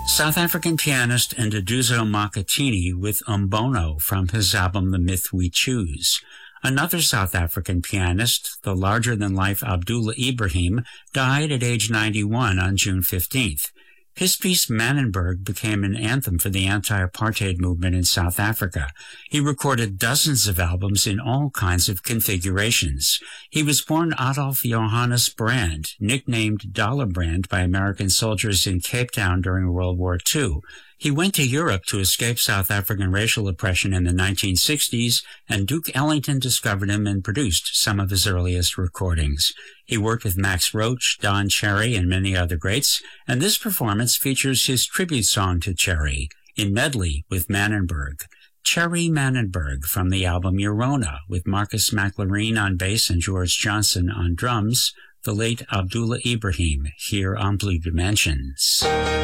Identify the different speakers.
Speaker 1: South African pianist Nduduzo Makhathini with Umbono from his album The Myth We Choose. Another South African pianist, the larger-than-life Abdullah Ibrahim, died at age 91 on June 15th. His piece Manenberg became an anthem for the anti-apartheid movement in South Africa. He recorded dozens of albums in all kinds of configurations. He was born Adolf Johannes Brand, nicknamed Dollar Brand by American soldiers in Cape Town during World War II. He went to Europe to escape South African racial oppression in the 1960s, and Duke Ellington discovered him and produced some of his earliest recordings. He worked with Max Roach, Don Cherry, and many other greats, and this performance features his tribute song to Cherry, in medley with Manenberg. Cherry Manenberg from the album Eurona, with Marcus McLaren on bass and George Johnson on drums, the late Abdullah Ibrahim, here on Blue Dimensions.